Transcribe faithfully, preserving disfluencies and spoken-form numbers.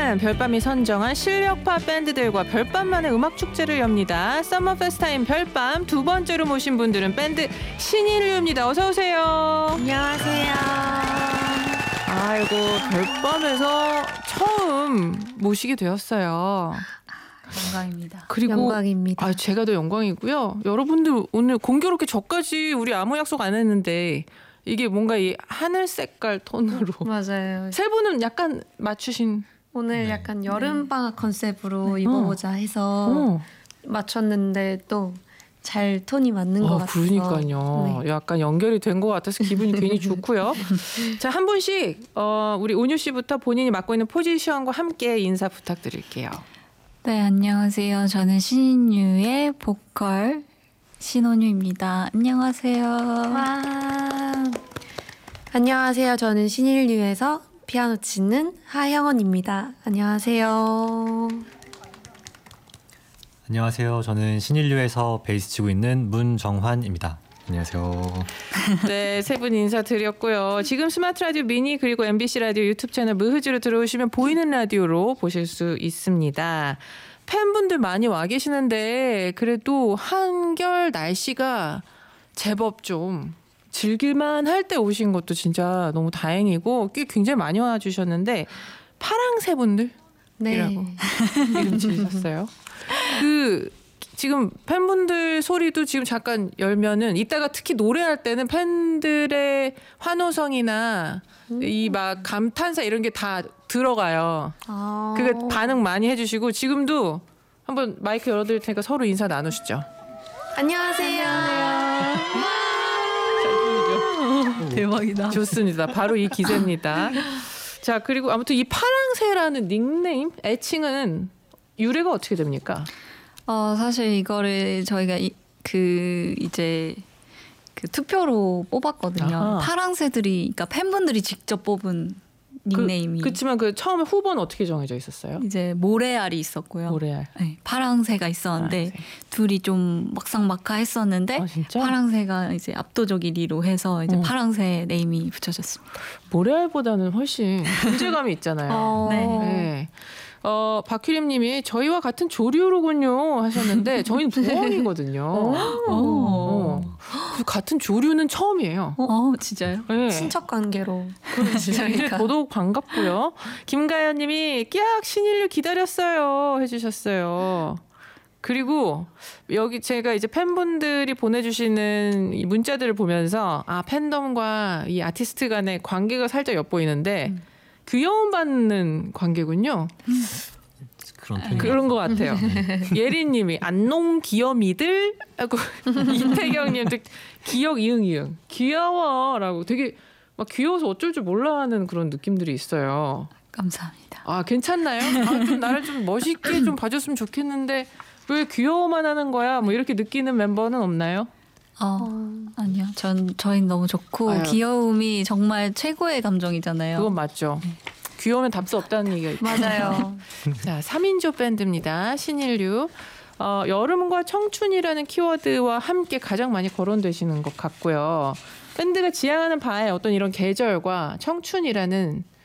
팬은 별밤이 선정한 실력파 밴드들과 별밤만의 음악 축제를 엽니다. 서머 페스타인 별밤 두 번째로 모신 분들은 밴드 신인류입니다. 어서 오세요. 안녕하세요. 아이고, 별밤에서 처음 모시게 되었어요. 영광입니다. 그리고 영광입니다. 아, 제가 더 영광이고요. 여러분들 오늘 공교롭게 저까지 우리 아무 약속 안 했는데 이게 뭔가 이 하늘 색깔 톤으로 맞아요. 세 분은 약간 맞추신 오늘 네. 약간 여름방학 컨셉으로 네. 입어보자 해서 어. 맞췄는데 또 잘 톤이 맞는 것 어, 같아서. 그러니까요. 네. 약간 연결이 된 것 같아서 기분이 괜히 좋고요. 자, 한 분씩 어, 우리 온유 씨부터 본인이 맡고 있는 포지션과 함께 인사 부탁드릴게요. 네, 안녕하세요. 저는 신인류의 보컬 신온유입니다. 안녕하세요. 와. 안녕하세요. 저는 신인류에서 피아노 치는 하형원입니다. 안녕하세요. 안녕하세요. 저는 신인류에서 베이스 치고 있는 문정환입니다. 안녕하세요. 네, 세 분 인사드렸고요. 지금 스마트 라디오 미니 그리고 엠비씨 라디오 유튜브 채널 무흐즈로 들어오시면 보이는 라디오로 보실 수 있습니다. 팬분들 많이 와 계시는데 그래도 한결 날씨가 제법 좀 즐길만 할 때 오신 것도 진짜 너무 다행이고 꽤 굉장히 많이 와주셨는데 파랑새 분들이라고 네. 이름 지으셨어요. 그 지금 팬분들 소리도 지금 잠깐 열면은 이따가 특히 노래할 때는 팬들의 환호성이나 음. 이 막 감탄사 이런 게 다 들어가요. 아. 그게 반응 많이 해주시고 지금도 한번 마이크 열어드릴 테니까 서로 인사 나누시죠. 안녕하세요. 대박이다. 좋습니다. 바로 이 기세입니다. 자, 그리고 아무튼 이 파랑새라는 닉네임 애칭은 유래가 어떻게 됩니까? 어, 사실 이거를 저희가 이, 그 이제 그 투표로 뽑았거든요. 아하. 파랑새들이, 그러니까 팬분들이 직접 뽑은 닉네임이. 그, 그렇지만 그 처음에 후보는 어떻게 정해져 있었어요? 이제 모래알이 있었고요. 모래알. 네, 파랑새가 있었는데 파랑새. 둘이 좀 막상막하했었는데 아, 진짜? 파랑새가 이제 압도적 일 위로 해서 이제 어. 파랑새 네임이 붙여졌습니다. 모래알보다는 훨씬 존재감이 있잖아요. 어. 네. 네. 어, 박휘림님이 저희와 같은 조류로군요 하셨는데 저희는 부엉이거든요. 어. 그 같은 조류는 처음이에요. 어, 진짜요? 네. 친척 관계로. 이제 더더욱 반갑고요. 김가연님이 끼악 신인류 기다렸어요 해주셨어요. 그리고 여기 제가 이제 팬분들이 보내주시는 이 문자들을 보면서 아 팬덤과 이 아티스트 간의 관계가 살짝 엿보이는데 음. 귀여움 받는 관계군요. 그런 편이 그런 것 같아요. 예린님이 안농 귀여미들 하고 이태경님도 기억 이응 이응 귀여워라고 되게 막 귀여워서 어쩔 줄 몰라하는 그런 느낌들이 있어요. 감사합니다. 아 괜찮나요? 아, 좀 나를 좀 멋있게 좀 봐줬으면 좋겠는데 왜 귀여워만 하는 거야? 뭐 이렇게 느끼는 멤버는 없나요? 어, 아니요. 전 저희는 너무 좋고 아유. 귀여움이 정말 최고의 감정이잖아요. 그건 맞죠. 귀여우면 답수 없다는 얘기가 있죠. 맞아요. 자, 삼인조 밴드입니다. 신인류. 어, 여름과 청춘이라는 키워드와 함께 가장 많이 거론되시는 것 같고요. 밴드가 지향하는 바에 어떤 이런 계절과 청춘이라는